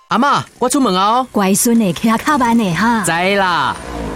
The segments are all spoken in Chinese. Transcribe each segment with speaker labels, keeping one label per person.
Speaker 1: 阿嬷，我出门哦。
Speaker 2: 乖孙的骑较慢的哈。
Speaker 1: 知啦。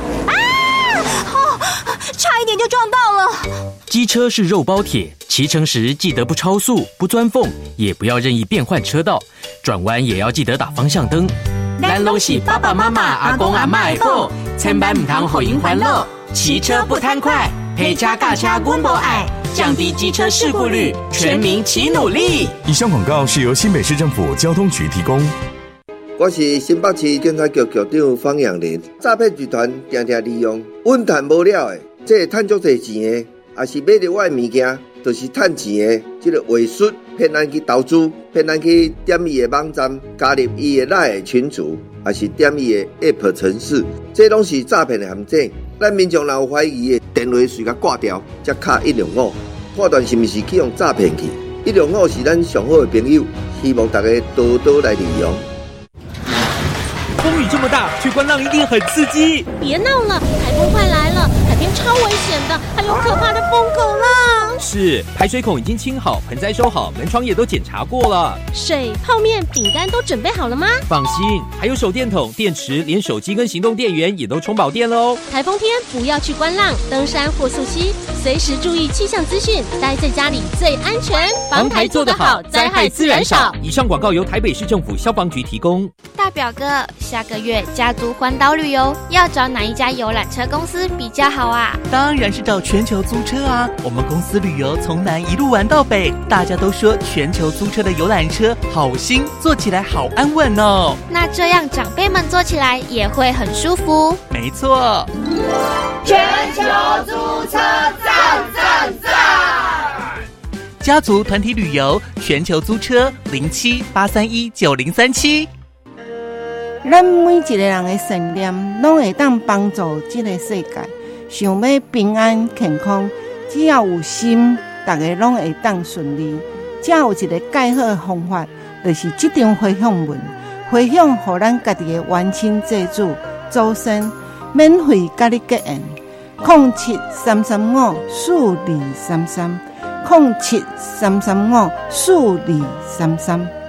Speaker 2: 差一点就撞到了。
Speaker 1: 机车是肉包铁，骑乘时记得不超速、不钻缝，也不要任意变换车道，转弯也要记得打方向灯。咱拢是爸爸妈妈、阿公阿嬷的宝，千万唔通互因烦恼。骑车不贪快，陪车驾车阮无爱，降低机车事故率，全民齐努力。
Speaker 3: 以上广告是由新北市政府交通局提供。
Speaker 4: 我是新北市警察局局长方养林。诈骗集团常常利用稳赚无了的，这赚足多钱的，也是买到我的物件，就是赚钱的。这个伪术骗咱去投资，骗咱去点伊的网站，加入伊的赖的群组，也是点伊的 App 程式，这拢是诈骗的陷阱。咱民众若有怀疑的，电话随甲挂掉，才敲105，判断是毋是去用诈骗去。105是咱上好的朋友，希望大家多多来利用。
Speaker 5: 风雨这么大，去观浪一定很刺激。
Speaker 6: 别闹了，台风快来了，海边超危险的，还有可怕的疯狗浪。
Speaker 5: 是，排水孔已经清好，盆栽收好，门窗也都检查过了。
Speaker 6: 水、泡面、饼干都准备好了吗？
Speaker 5: 放心，还有手电筒、电池，连手机跟行动电源也都充饱电了哦。
Speaker 6: 台风天不要去观浪、登山或溯溪，随时注意气象资讯，待在家里最安全。防台做得好，灾害自然少。
Speaker 5: 以上广告由台北市政府消防局提供。
Speaker 7: 大表哥，下个月家族环岛旅游，要找哪一家游览车公司比较好啊？
Speaker 8: 当然是找全球租车啊！我们公司旅游从南一路玩到北，大家都说全球租车的游览车好新，坐起来好安稳哦。
Speaker 7: 那这样长辈们坐起来也会很舒服。
Speaker 8: 没错，
Speaker 9: 全球租车赞赞赞！
Speaker 8: 家族团体旅游，全球租车07-831-9037。
Speaker 10: 咱每一个人的信念，拢会当帮助这个世界。想要平安健康，只要有心，大家拢会当顺利。只有一个介好的方法，就是这张回向文，回向予咱家己的冤亲债主、祖先，免费甲你结缘。07-335-4233，07-335-4233。